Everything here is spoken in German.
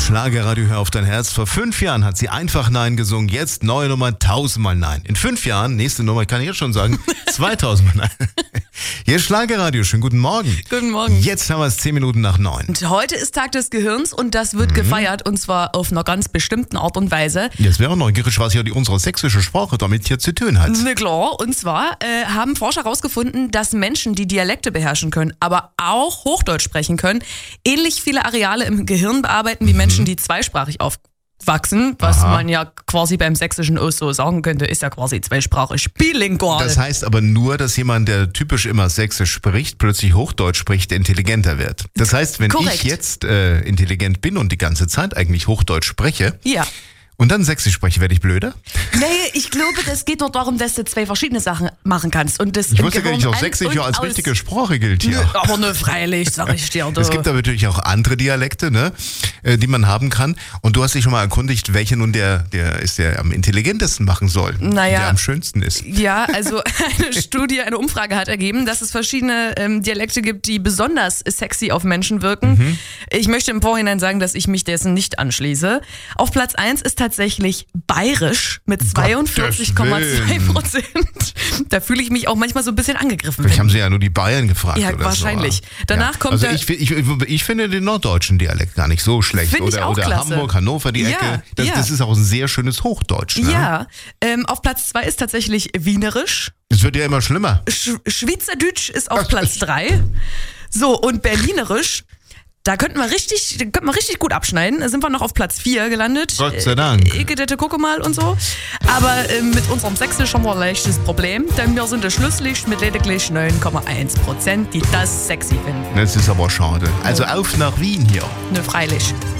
Schlagerradio, hör auf dein Herz. Vor 5 Jahren hat sie einfach Nein gesungen. Jetzt neue Nummer 1000-mal Nein. In 5 Jahren, nächste Nummer, kann ich jetzt schon sagen, 2000-mal Nein. Hier ist Schlagerradio. Schönen guten Morgen. Guten Morgen. Jetzt haben wir es 10 Minuten nach 9. Und heute ist Tag des Gehirns und das wird gefeiert und zwar auf einer ganz bestimmten Art und Weise. Jetzt wäre neugierig, was hier unsere sächsische Sprache damit hier zu tun hat. Na klar, und zwar haben Forscher herausgefunden, dass Menschen, die Dialekte beherrschen können, aber auch Hochdeutsch sprechen können, ähnlich viele Areale im Gehirn bearbeiten wie Menschen, die zweisprachig aufwachsen, was man ja quasi beim Sächsischen auch so sagen könnte, ist ja quasi zweisprachig bilingual. Das heißt aber nur, dass jemand, der typisch immer Sächsisch spricht, plötzlich Hochdeutsch spricht, der intelligenter wird. Das heißt, wenn Korrekt. ich jetzt intelligent bin und die ganze Zeit eigentlich Hochdeutsch spreche, Ja. und dann Sächsisch spreche, werde ich blöder? Nee, ich glaube, das geht nur darum, dass du zwei verschiedene Sachen machen kannst. Und das Ich wusste gar nicht, dass Sächsisch ja als richtige Sprache gilt hier. Aber nur freilich, sag ich dir. Es gibt aber natürlich auch andere Dialekte, ne, die man haben kann. Und du hast dich schon mal erkundigt, welche nun der am intelligentesten machen soll, Naja. der am schönsten ist. Ja, also eine Umfrage hat ergeben, dass es verschiedene Dialekte gibt, die besonders sexy auf Menschen wirken. Ich möchte im Vorhinein sagen, dass ich mich dessen nicht anschließe. Auf Platz 1 ist tatsächlich Bayerisch mit 42,2%. Da fühle ich mich auch manchmal so ein bisschen angegriffen. Vielleicht haben sie ja nur die Bayern gefragt Ja, oder wahrscheinlich. so. Danach kommt also der- ich finde den norddeutschen Dialekt gar nicht so schlecht. Finde ich auch oder klasse. Hamburg, Hannover, die Ja, Ecke. Das, ja. das ist auch ein sehr schönes Hochdeutsch. Ne? Ja, auf Platz 2 ist tatsächlich Wienerisch. Es wird ja immer schlimmer. Schweizerdeutsch ist auf Platz 3. So, und Berlinerisch, da könnten wir richtig gut abschneiden. Da sind wir noch auf Platz 4 gelandet. Gott sei Dank. Ikedette, gucke mal und so. Aber mit unserem Sächsisch haben wir ein leichtes Problem, denn wir sind das Schlusslicht mit lediglich 9,1%, die das sexy finden. Das ist aber schade. Also auf nach Wien hier. Ne, freilich.